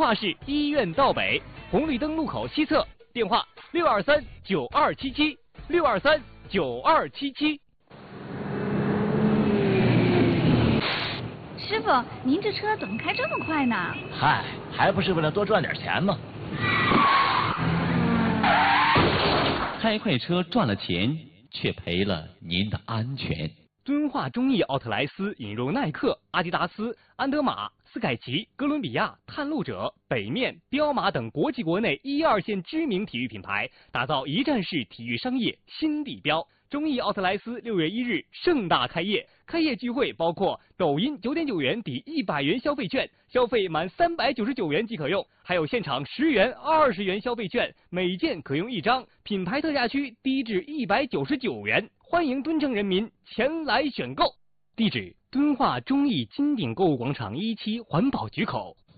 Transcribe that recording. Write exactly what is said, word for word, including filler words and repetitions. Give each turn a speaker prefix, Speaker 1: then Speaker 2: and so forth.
Speaker 1: 化市医院道北红绿灯路口西侧，电话六二三九二七七六二三九二七七。
Speaker 2: 师傅，您这车怎么开这么快呢？
Speaker 3: 嗨，还不是为了多赚点钱吗？
Speaker 4: 开快车赚了钱，却赔了您的安全。
Speaker 1: 敦化中意奥特莱斯引入耐克、阿迪达斯、安德玛、斯凯奇、哥伦比亚、探路者、北面、彪马等国际国内一二线知名体育品牌，打造一站式体育商业新地标。中意奥特莱斯六月一日盛大开业，开业聚会包括抖音九点九元抵一百元消费券，消费满三百九十九元即可用，还有现场十元、二十元消费券，每件可用一张，品牌特价区低至一百九十九元，欢迎敦城人民前来选购。地址：敦化中意金鼎购物广场一期环保局口。